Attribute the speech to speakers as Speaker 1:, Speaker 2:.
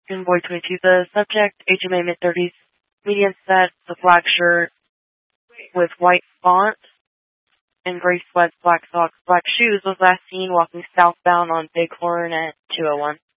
Speaker 1: in Boy 22. The subject, HMA mid-30s, medium set, the black shirt with white font and gray sweats, black socks, black shoes, was last seen walking southbound on Bighorn at 201.